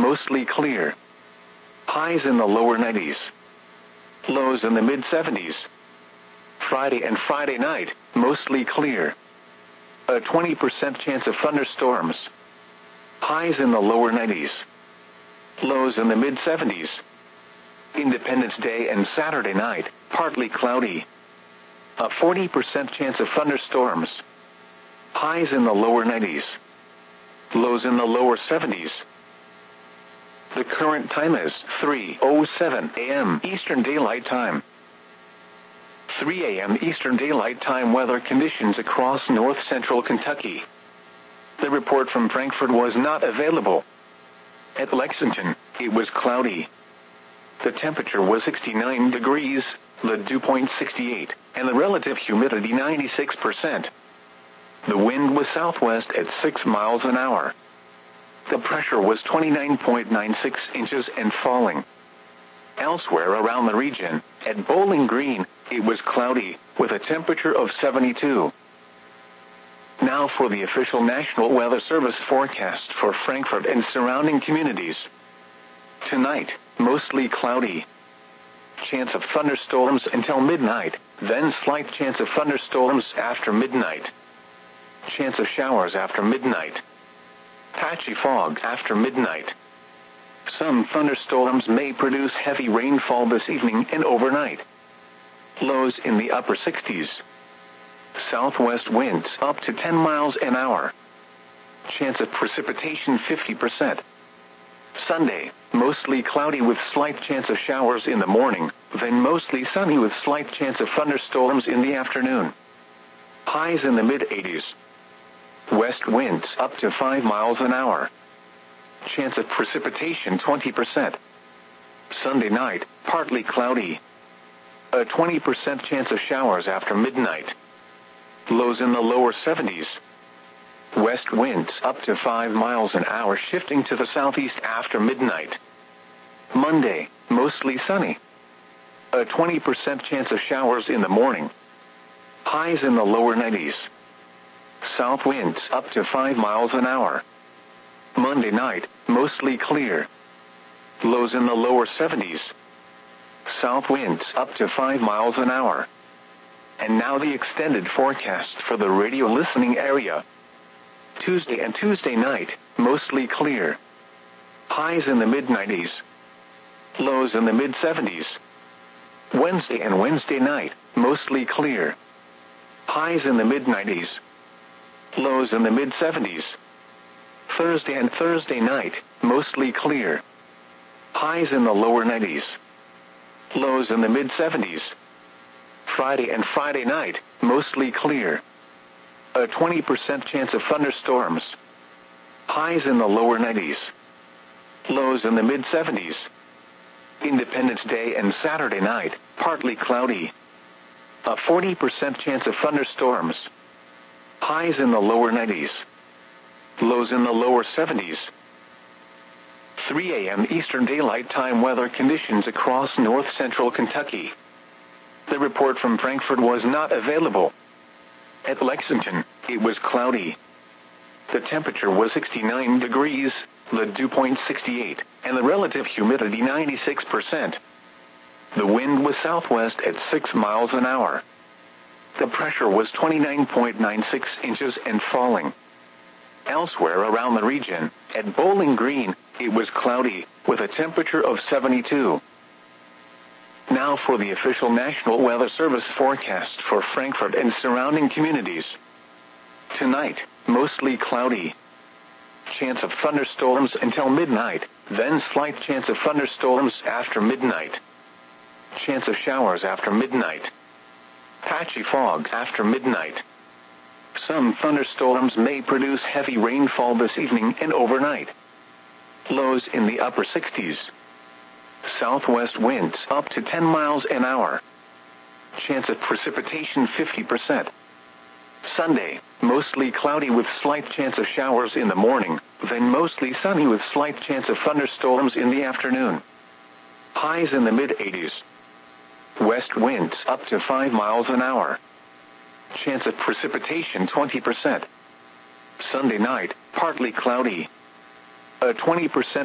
mostly clear. Highs in the lower 90s. Lows in the mid-70s. Friday and Friday night, mostly clear. A 20% chance of thunderstorms. Highs in the lower 90s. Lows in the mid-70s. Independence Day and Saturday night, partly cloudy. A 40% chance of thunderstorms. Highs in the lower 90s. Lows in the lower 70s. The current time is 3:07 a.m. Eastern Daylight Time. 3 a.m. Eastern Daylight Time weather conditions across north-central Kentucky. The report from Frankfort was not available. At Lexington, it was cloudy. The temperature was 69 degrees, the dew point 68, and the relative humidity 96%. The wind was southwest at 6 miles an hour. The pressure was 29.96 inches and falling. Elsewhere around the region, at Bowling Green, it was cloudy, with a temperature of 72. Now for the official National Weather Service forecast for Frankfort and surrounding communities. Tonight, mostly cloudy. Chance of thunderstorms until midnight, then slight chance of thunderstorms after midnight. Chance of showers after midnight. Patchy fog after midnight. Some thunderstorms may produce heavy rainfall this evening and overnight. Lows in the upper 60s. Southwest winds up to 10 miles an hour. Chance of precipitation 50%. Sunday, mostly cloudy with slight chance of showers in the morning, then mostly sunny with slight chance of thunderstorms in the afternoon. Highs in the mid-80s. West winds up to 5 miles an hour. Chance of precipitation 20%. Sunday night, partly cloudy. A 20% chance of showers after midnight. Lows in the lower 70s. West winds up to 5 miles an hour shifting to the southeast after midnight. Monday, mostly sunny. A 20% chance of showers in the morning. Highs in the lower 90s. South winds up to 5 miles an hour. Monday night, mostly clear. Lows in the lower 70s. South winds up to 5 miles an hour. And now the extended forecast for the radio listening area. Tuesday and Tuesday night, mostly clear. Highs in the mid-90s. Lows in the mid-70s. Wednesday and Wednesday night, mostly clear. Highs in the mid-90s. Lows in the mid-70s. Thursday and Thursday night, mostly clear. Highs in the lower 90s. Lows in the mid-70s. Friday and Friday night, mostly clear. A 20% chance of thunderstorms. Highs in the lower 90s. Lows in the mid-70s. Independence Day and Saturday night, partly cloudy. A 40% chance of thunderstorms. Highs in the lower 90s. Lows in the lower 70s. 3 a.m. Eastern Daylight Time weather conditions across north-central Kentucky. The report from Frankfort was not available. At Lexington, it was cloudy. The temperature was 69 degrees, the dew point 68, and the relative humidity 96%. The wind was southwest at 6 miles an hour. The pressure was 29.96 inches and falling. Elsewhere around the region, at Bowling Green, it was cloudy, with a temperature of 72. Now for the official National Weather Service forecast for Frankfort and surrounding communities. Tonight, mostly cloudy. Chance of thunderstorms until midnight, then slight chance of thunderstorms after midnight. Chance of showers after midnight. Patchy fog after midnight. Some thunderstorms may produce heavy rainfall this evening and overnight. Lows in the upper 60s. Southwest winds up to 10 miles an hour. Chance of precipitation 50%. Sunday, mostly cloudy with slight chance of showers in the morning, then mostly sunny with slight chance of thunderstorms in the afternoon. Highs in the mid-80s. West winds up to 5 miles an hour. Chance of precipitation 20%. Sunday night, partly cloudy. A 20%